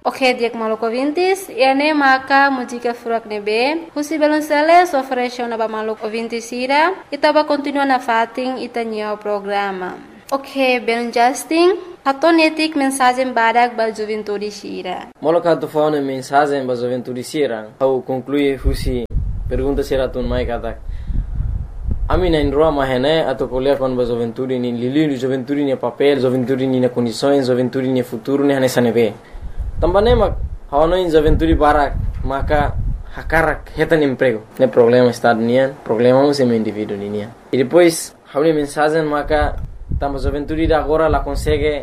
Ok, diak maluco vintis, ene maka música furak nebe, husi belonceles oferece ba maluco vintis ira, itaba continua na fating itanya o programa. Ok, ben Justin, hatonetik mensagem badak ba juventude sira. Moloka tu fauna mensagem ba juventude sira, au conclui husi pergunta sira tun mai katak. Ami na indroa mahene atau kuliah kon ba juventude ni lili juventude ni papel, juventude ni na condições, juventude ni futuro ni hanesa nebe. Tambane mak hawana in juventude barak maka hakarak hetan emprego. Ne problema está nian, problema um sem indivíduo nian. E depois hauni mensagem maka tamba juventude da agora la consegue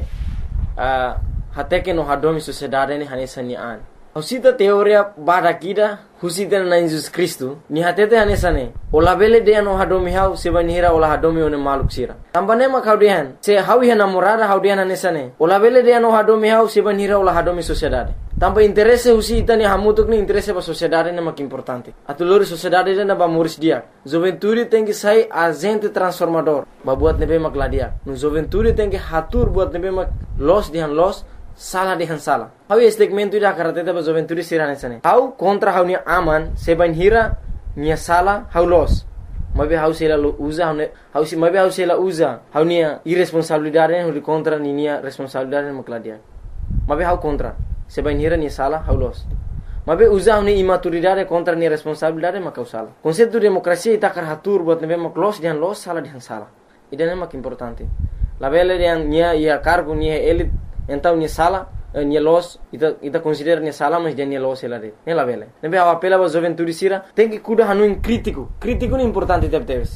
até que no hadomi sociedade ni hanesa nian. Husita teoria barakida husita na Jesus Cristo ni hatete hanesane ola bele de no hadomi hau sebanira ola hadomi one maluk sira tambane ma kaudian se hawi hana morada haudian hanesane ola bele de no hadomi hau sebanira ola hadomi sociedade tamba interesse husita ni hamutuk ni interesse ba sociedade na mak importante atulori sociedade na ba muris dia juventude tem que sai agente transformador ba buat nebe mak ladia no juventude tem que hatur buat nebe mak los dihan los salah dihan salah. Hau segmento ida karate ba juventude sirane sane. Hau kontra hau ni aman seban hira nia salah hau los. Mabe hau sela usa hau si mabe hau sela usa hau nia irresponsabilidade hau kontra ni nia responsabilidade makladia. Mabe hau kontra seban hira nia salah hau los. Mabe usa hau ni imaturidade kontra nia responsabilidade makau salah. Konsepto demokrasia ita kar hatur buat nebe mak los dihan los salah dihan salah. Ida mak importante. La bele dihan nia ia cargo nia elit então ni sala ni los ita considera ni sala mas dia ni los ela de ne la vele nebe a apela ba juventude sira tem que cuida hanu in crítico ni importante teves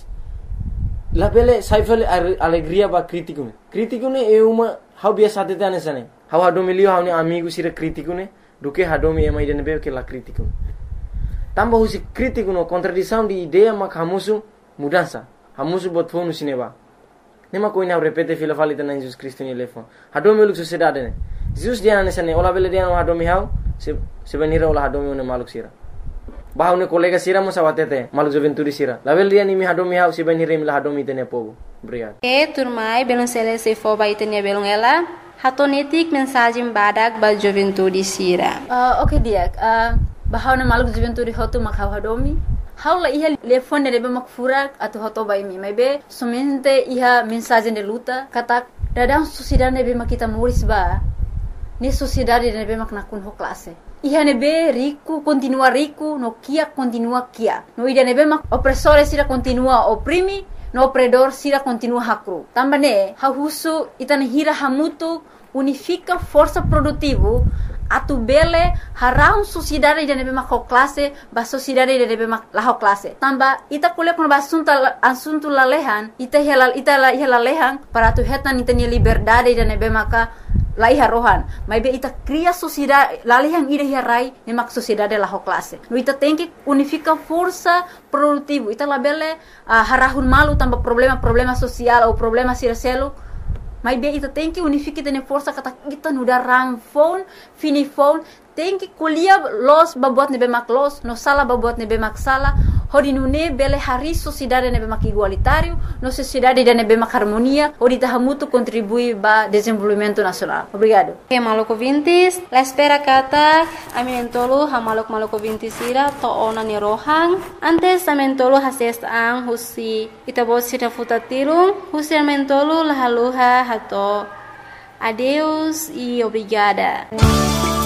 la vele saifel alegria ba crítico ne é uma how biasa te tane sane how hadomi lio how ni amigo sira crítico ne do que hadomi é mais de nebe que la crítico tamba husi crítico no contradição de ideia mak hamusu mudança hamusu bot fonu sineba nema ko ina repete fila falita na Jesus Cristo ni lefon hadomi luk sociedade ne Jesus dia na sane ola bele dia no hadomi hau se benira ola hadomi ne maluk sira bahau ne kolega sira mo sawatete maluk juventude sira la bele dia ni mi hadomi hau se benira mi la hadomi tene pogo obrigado turmai belon sele se fo ba itenia belon ela hatonetik mensagem badak ba juventude sira okay diak bahau ne maluk juventude hotu mak hadomi Haula iha telefone rebe mak furak atau hoto bai mi maybe somente iha mensagem de luta katak dadang sociedade nebe mak kita muris ba ni sociedade nebe mak nakun ho classe iha nebe rico continua rico no kia continua kia no ida nebe mak opressore sira continua oprimi no opredor sira continua hakru tambane ha husu itana hira hamutu unifica força produtivo atu bele harau sociedade de nebe mak classe ba sociedade de nebe mak la classe tamba ita kuliah kun ba assunto lalehan ita la lehan para tu hetan ita ni liberdade de nebe maka lai harohan mai be ita cria sociedade lalehan ida hirai ne mak sociedade la classe no ita tem que unifica força produtivo ita la bele harahun malu tamba problema social ou problema siraselo mas bem, ita tem que unificar tene força kata kita nuda rang phone, fini phone, tem que kuliah los babuat nebe mak los, no sala babuat nebe mak sala, hodi nune bele hari sociedade nebe mak igualitário, no sociedade de nebe mak harmonia, hodi tahamutu contribui ba desenvolvimento nacional. Obrigado. Okay, maluco vintis, la espera kata, aminentolo ha maluco vintis ira to ona ni rohang, antes aminentolo hases ang husi itabot sira futatirung, husi aminentolo lahaluha hato. Adeus e obrigada.